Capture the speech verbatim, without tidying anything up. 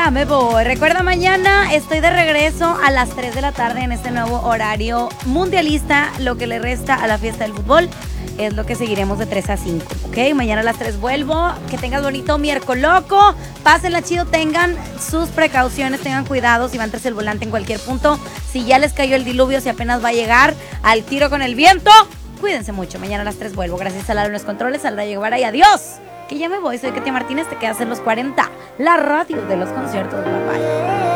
Ya me voy. Recuerda, mañana estoy de regreso a las tres de la tarde en este nuevo horario mundialista. Lo que le resta a la fiesta del fútbol es lo que seguiremos de tres a cinco, ¿ok? Mañana a las tres vuelvo. Que tengas bonito miércoles loco. Pásenla chido, tengan sus precauciones, tengan cuidado si van tras el volante en cualquier punto. Si ya les cayó el diluvio, si apenas va a llegar al tiro con el viento, cuídense mucho. Mañana a las tres vuelvo. Gracias a Lalo en los controles, al Rayo Guevara y adiós. Que ya me voy. Soy Katia Martínez, te quedas en los cuarenta. La radio de los conciertos. Bye bye.